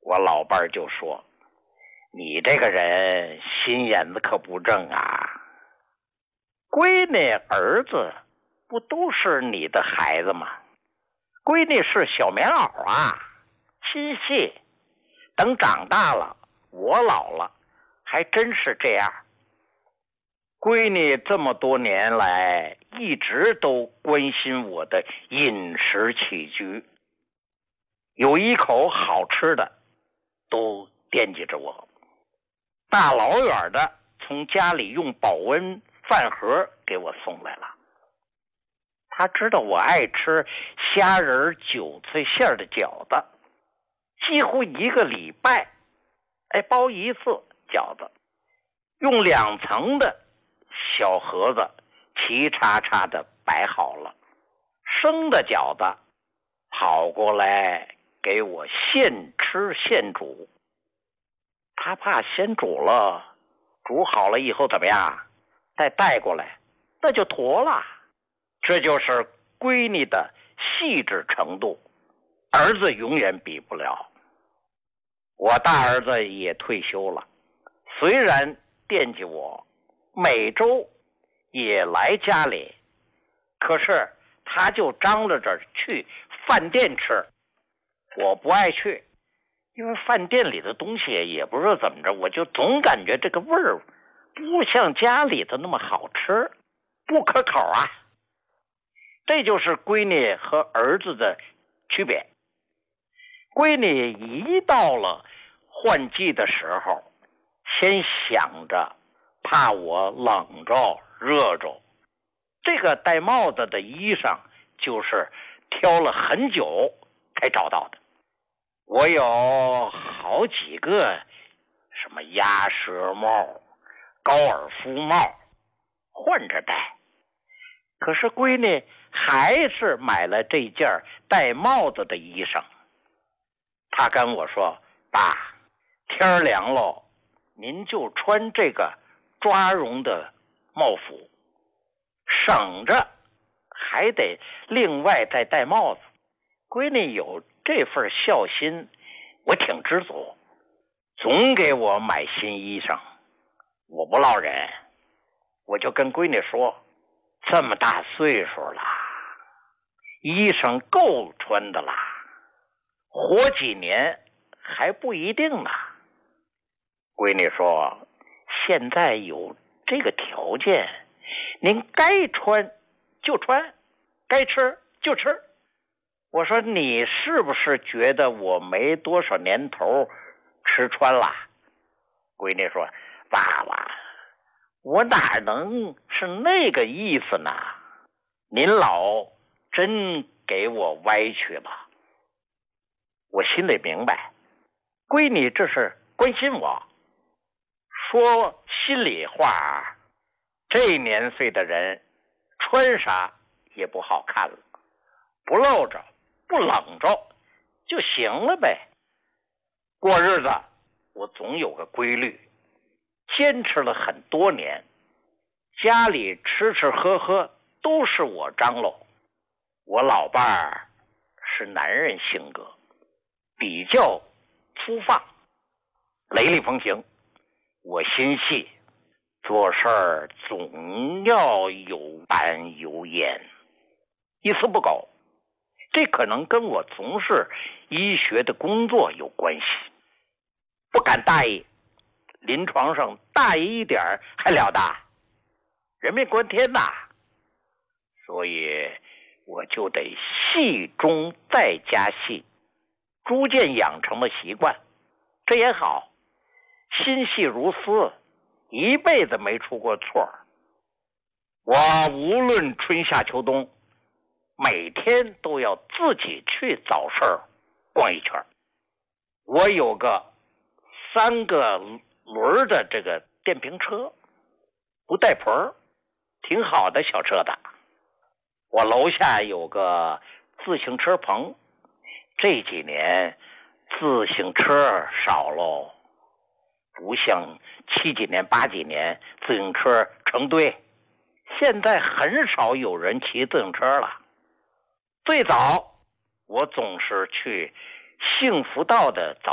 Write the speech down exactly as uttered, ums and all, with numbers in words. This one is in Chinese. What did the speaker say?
我老伴儿就说：“你这个人心眼子可不正啊！闺女儿子不都是你的孩子吗？闺女是小棉袄啊，心细。等长大了，我老了，还真是这样。闺女这么多年来一直都关心我的饮食起居，有一口好吃的都惦记着我，大老远的从家里用保温饭盒给我送来了。他知道我爱吃虾仁韭菜馅的饺子，几乎一个礼拜哎包一次饺子，用两层的小盒子齐叉叉的摆好了，生的饺子跑过来给我现吃现煮。他怕先煮了，煮好了以后怎么样，再带过来那就坨了。这就是闺女的细致程度，儿子永远比不了。我大儿子也退休了，虽然惦记我，每周也来家里，可是他就张罗着去饭店吃，我不爱去，因为饭店里的东西也不知道怎么着，我就总感觉这个味儿不像家里的那么好吃，不可口啊。这就是闺女和儿子的区别。闺女一到了换季的时候，先想着怕我冷着热着，这个戴帽子的衣裳就是挑了很久才找到的。我有好几个什么鸭舌帽、高尔夫帽换着戴，可是闺女还是买了这件戴帽子的衣裳。她跟我说：“爸，天凉了，您就穿这个抓绒的帽服，省着还得另外再戴帽子。”闺女有这份孝心，我挺知足，总给我买新衣裳。我不落忍，我就跟闺女说：“这么大岁数了，衣裳够穿的啦，活几年还不一定呢。”闺女说：“现在有这个条件，您该穿就穿，该吃就吃。”我说：“你是不是觉得我没多少年头吃穿了？”闺女说：“爸爸，我哪能是那个意思呢？您老真给我歪曲了。”我心里明白，闺女这是关心我。说心里话，这年岁的人穿啥也不好看了，不露着不冷着就行了呗。过日子我总有个规律，坚持了很多年，家里吃吃喝喝都是我张罗。我老伴儿是男人性格，比较粗放，雷厉风行。我心细，做事儿总要有板有眼，一丝不苟。这可能跟我从事医学的工作有关系，不敢大意，临床上大意一点还了得，人命关天呐。所以我就得细中再加细，逐渐养成了习惯。这也好，心细如丝，一辈子没出过错。我无论春夏秋冬，每天都要自己去早市逛一圈。我有个三个轮的这个电瓶车，不带棚，挺好的小车的。我楼下有个自行车棚，这几年自行车少喽，不像七几年八几年自行车成堆，现在很少有人骑自行车了。最早我总是去幸福道的早